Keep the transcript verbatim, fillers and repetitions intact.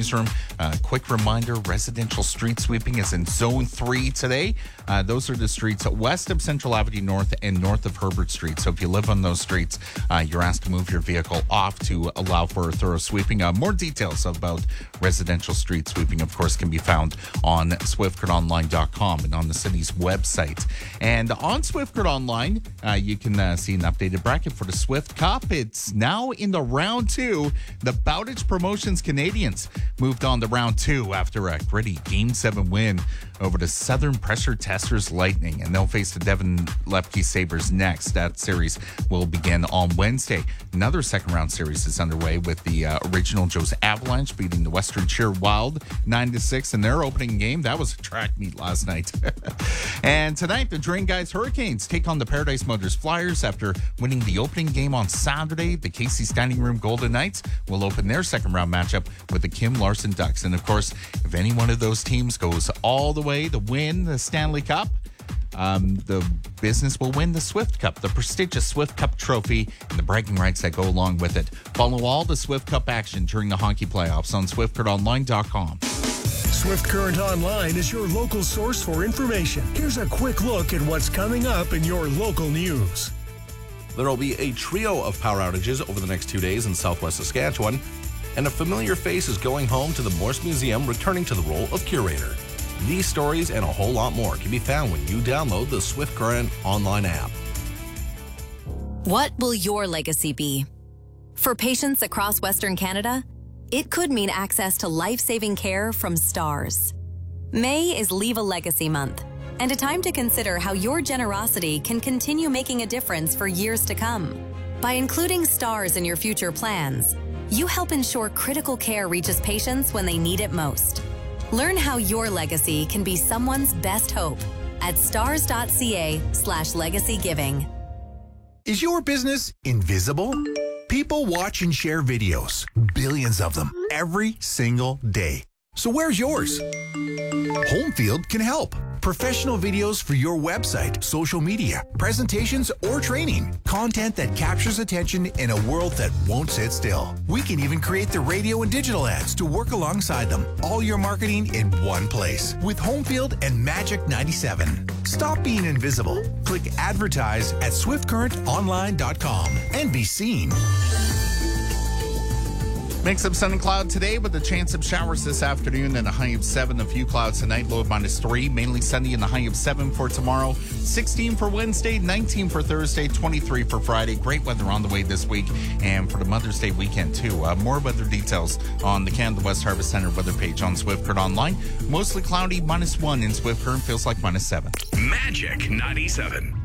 newsroom. Uh, quick reminder, residential street sweeping is in zone three today. Uh, those are the streets west of Central Avenue North and north of Herbert Street. So if you live on those streets, uh, you're asked to move your vehicle off to allow for a thorough sweeping. Uh, more details about residential street sweeping, of course, can be found on swift current online dot com and on the city's website. And on Swift Current Online, uh, you can uh, see an updated bracket for the Swift Cup. It's now in the round two. The Bowditch Promotions Canadians moved on to round two after a gritty Game seven win over the Southern Pressure Testers Lightning, and they'll face the Devon Lepke Sabres next. That series will begin on Wednesday. Another second round series is underway with the uh, original Joe's Avalanche beating the Western Cheer Wild nine to six in their opening game. That was a track meet last night. And tonight, the Drain Guys Hurricanes take on the Paradise Motors Flyers after winning the opening game on Saturday. The Casey Standing Room Golden Knights will open their second round matchup with the Kim Larson Ducks. And of course, if any one of those teams goes all the way to win the Stanley Cup, um, the business will win the Swift Cup, the prestigious Swift Cup trophy, and the bragging rights that go along with it. Follow all the Swift Cup action during the hockey playoffs on swift current online dot com. Swift Current Online is your local source for information. Here's a quick look at what's coming up in your local news. There will be a trio of power outages over the next two days in southwest Saskatchewan, and a familiar face is going home to the Morse Museum, returning to the role of curator. These stories and a whole lot more can be found when you download the Swift Current Online app. What will your legacy be? For patients across Western Canada, it could mean access to life-saving care from STARS. May is Leave a Legacy Month, and a time to consider how your generosity can continue making a difference for years to come. By including STARS in your future plans, you help ensure critical care reaches patients when they need it most. Learn how your legacy can be someone's best hope at stars.ca slash legacy giving. Is your business invisible? People watch and share videos, billions of them, every single day. So where's yours? Homefield can help. Professional videos for your website, social media, presentations, or training. Content that captures attention in a world that won't sit still. We can even create the radio and digital ads to work alongside them. All your marketing in one place with Homefield and Magic ninety-seven. Stop being invisible. Click advertise at swift current online dot com and be seen. Mix of sun and cloud today with a chance of showers this afternoon and a high of seven. A few clouds tonight, low of minus three. Mainly sunny and a high of seven for tomorrow. sixteen for Wednesday, nineteen for Thursday, twenty-three for Friday. Great weather on the way this week and for the Mother's Day weekend too. Uh, more weather details on the Canada West Harvest Center weather page on Swift Current Online. Mostly cloudy, minus one in Swift Current. Feels like minus seven. Magic ninety-seven.